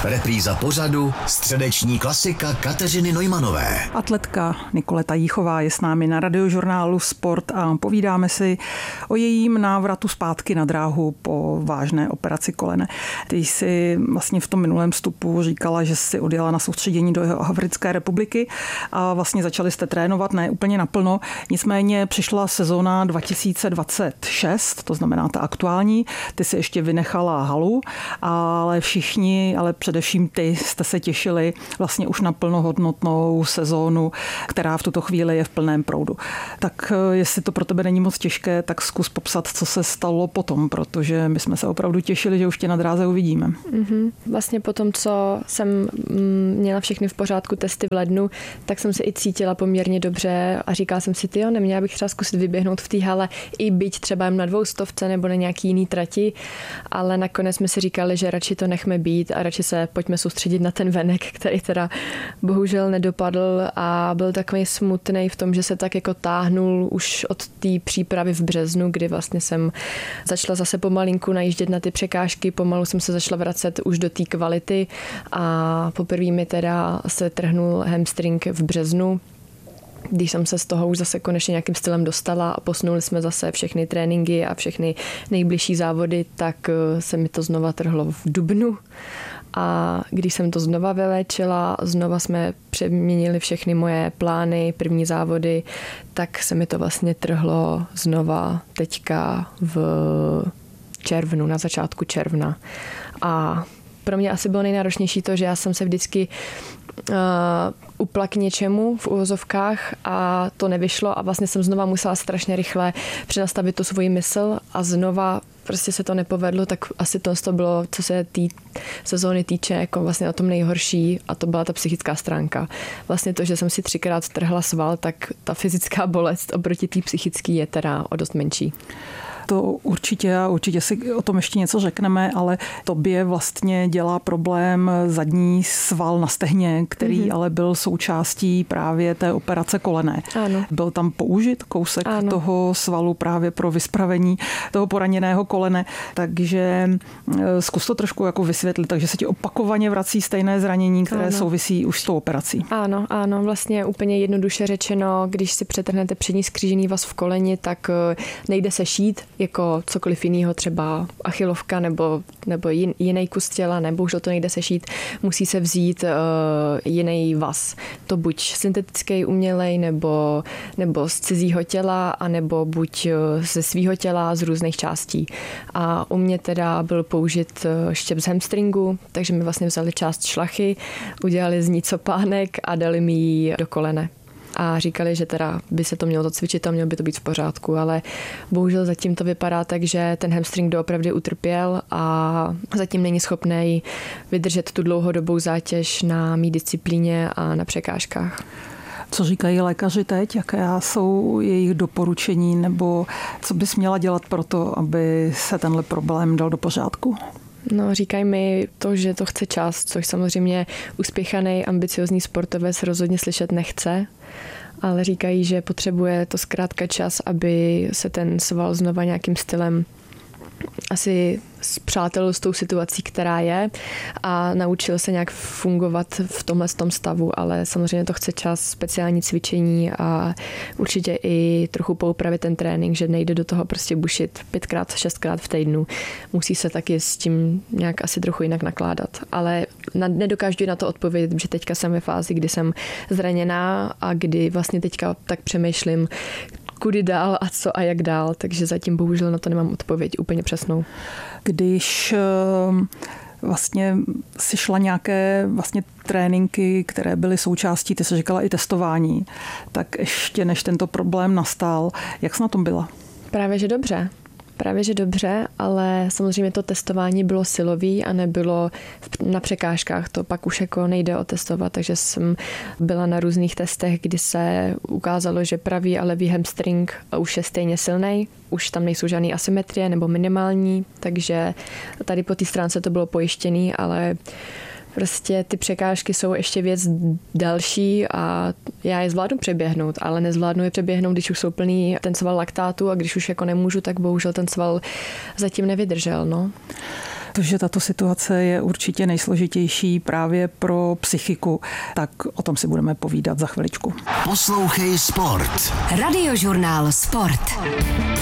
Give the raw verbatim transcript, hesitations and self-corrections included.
Repríza pořadu, středeční klasika Kateřiny Neumanové. Atletka Nikoleta Jíchová je s námi na Radiožurnálu Sport a povídáme si o jejím návratu zpátky na dráhu po vážné operaci kolene. Ty jsi vlastně v tom minulém vstupu říkala, že jsi odjela na soustředění do Jihoafrické republiky a vlastně začali jste trénovat, ne úplně naplno. Nicméně přišla sezóna dva tisíce dvacet šest, to znamená ta aktuální. Ty si ještě vynechala halu, ale všichni, ale především ty jste se těšili vlastně už na plnohodnotnou sezónu, která v tuto chvíli je v plném proudu. Tak jestli to pro tebe není moc těžké, tak zkus popsat, co se stalo potom, protože my jsme se opravdu těšili, že už tě na dráze uvidíme. Mm-hmm. Vlastně potom, co jsem měla všechny v pořádku testy v lednu, tak jsem se i cítila poměrně dobře a říkala jsem si, tyjo, neměla bych třeba zkusit vyběhnout v té hale i byť třeba jen na dvoustovce nebo na nějaký jiný trati, ale nakonec jsme si říkali, že radši to nechme být a radši se pojďme soustředit na ten venek, který teda bohužel nedopadl a byl takový smutný v tom, že se tak jako táhnul už od té přípravy v březnu, kdy vlastně jsem začala zase pomalinku najíždět na ty překážky, pomalu jsem se začala vracet už do té kvality a poprvé mi teda se trhnul hamstring v březnu, když jsem se z toho už zase konečně nějakým stylem dostala a posunuli jsme zase všechny tréninky a všechny nejbližší závody, tak se mi to znova trhlo v dubnu. A když jsem to znova vyléčila, znova jsme přeměnili všechny moje plány, první závody, tak se mi to vlastně trhlo znova teďka v červnu, na začátku června. A pro mě asi bylo nejnáročnější to, že já jsem se vždycky uh, upla k něčemu v uvozovkách a to nevyšlo a vlastně jsem znova musela strašně rychle přenastavit tu svoji mysl a znova prostě se to nepovedlo, tak asi to, to bylo, co se té sezóny týče, jako vlastně na tom nejhorší a to byla ta psychická stránka. Vlastně to, že jsem si třikrát trhla sval, tak ta fyzická bolest oproti té psychické je teda o dost menší. To určitě a určitě si o tom ještě něco řekneme, ale tobě vlastně dělá problém zadní sval na stehně, který mm-hmm. ale byl součástí právě té operace kolene. Ano. Byl tam použit kousek ano. toho svalu právě pro vyspravení toho poraněného kolene, takže zkus to trošku jako vysvětlit, takže se ti opakovaně vrací stejné zranění, které ano. souvisí už s tou operací. Ano, ano, vlastně úplně jednoduše řečeno, když si přetrhnete přední skřížený vaz v koleni, tak nejde se šít jako cokoliv jiného, třeba achilovka nebo, nebo jin, jiný kus těla, nebo už to nejde sešít, musí se vzít uh, jiný vaz. To buď syntetický, umělej, nebo, nebo z cizího těla, anebo buď ze svýho těla, z různých částí. A u mě teda byl použit štěp z hamstringu, takže mi vlastně vzali část šlachy, udělali z ní copánek a dali mi ji do kolene. A říkali, že teda by se to mělo zacvičit a mělo by to být v pořádku, ale bohužel zatím to vypadá tak, že ten hamstring doopravdy utrpěl a zatím není schopný vydržet tu dlouhodobou zátěž na mý disciplíně a na překážkách. Co říkají lékaři teď? Jaké jsou jejich doporučení nebo co bys měla dělat pro to, aby se tenhle problém dal do pořádku? No, říkají mi to, že to chce čas, což samozřejmě uspěchaný, ambiciozní sportovec rozhodně slyšet nechce, ale říkají, že potřebuje to zkrátka čas, aby se ten sval znova nějakým stylem asi spřátelil s tou situací, která je a naučil se nějak fungovat v tomhle tom stavu, ale samozřejmě to chce čas, speciální cvičení a určitě i trochu poupravit ten trénink, že nejde do toho prostě bušit pětkrát, šestkrát v týdnu. Musí se taky s tím nějak asi trochu jinak nakládat, ale nedokážu na to odpovědět, že teďka jsem ve fázi, kdy jsem zraněná a kdy vlastně teďka tak přemýšlím, kudy dál a co a jak dál, takže zatím bohužel na to nemám odpověď úplně přesnou. Když vlastně si šla nějaké vlastně tréninky, které byly součástí, ty jsi říkala i testování, tak ještě než tento problém nastal, jak jsi na tom byla? Právě, že dobře. Právě, že dobře, ale samozřejmě to testování bylo silový a nebylo na překážkách, to pak už jako nejde otestovat, takže jsem byla na různých testech, kdy se ukázalo, že pravý a levý hamstring už je stejně silnej, už tam nejsou žádné asymetrie nebo minimální, takže tady po té stránce to bylo pojištěný, ale prostě ty překážky jsou ještě věc další a já je zvládnu přeběhnout, ale nezvládnu je přeběhnout, když už jsou plný ten sval laktátu a když už jako nemůžu, tak bohužel ten sval zatím nevydržel, no. To, že tato situace je určitě nejsložitější právě pro psychiku, tak o tom si budeme povídat za chviličku. Poslouchej Sport. Radiožurnál Sport.